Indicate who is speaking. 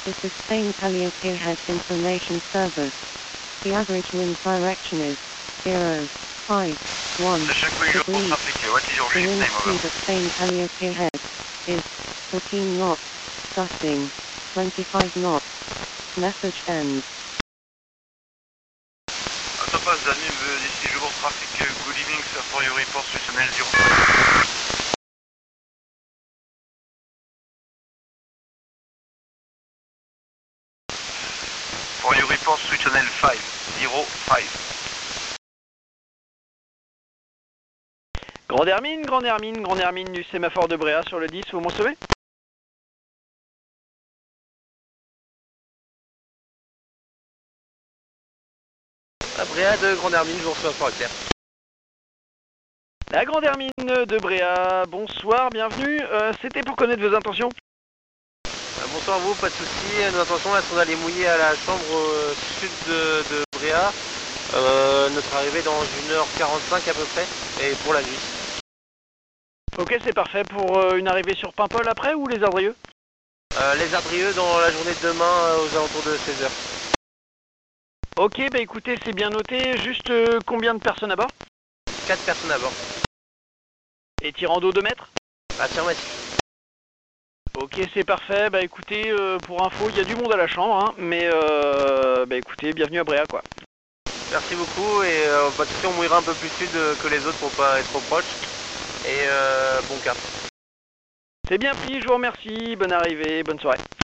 Speaker 1: This is Spain Calliope Information Service. The average wind direction is 051 degrees. The wind speed at Spain Calliope Head is 14 knots, gusting 25 knots. Message ends.
Speaker 2: Topaz Danube, ici je vois trafic good evening sir, for your report sur channel 0. For your report sur channel 5, 05.
Speaker 3: Grande Hermine du sémaphore de Bréa sur le 10, vous m'en sauvez?
Speaker 4: Bréa de Grande Hermine, je vous reçois par clair.
Speaker 3: La Grande Hermine de Bréa, bonsoir, bienvenue. C'était pour connaître vos intentions.
Speaker 4: Bonsoir à vous, pas de soucis. Nos intentions là sont d'aller mouiller à la chambre sud de Bréa. Notre arrivée dans 1h45 à peu près, et pour la nuit.
Speaker 3: Ok, c'est parfait. Pour une arrivée sur Paimpol après ou les Ardrieux?
Speaker 4: Les Ardrieux dans la journée de demain aux alentours de 16h.
Speaker 3: Ok, bah écoutez, c'est bien noté. Juste combien de personnes à bord?
Speaker 4: 4 personnes à bord.
Speaker 3: Et tirant d'eau 2 mètres?
Speaker 4: Affirmatif.
Speaker 3: Ok, c'est parfait. Bah écoutez, pour info, il y a du monde à la chambre, hein, mais bah écoutez, bienvenue à Bréa, quoi.
Speaker 4: Merci beaucoup, et pas de soucis, on mouillera un peu plus sud que les autres pour pas être trop proche. Et bon cap.
Speaker 3: C'est bien pris, je vous remercie. Bonne arrivée, bonne soirée.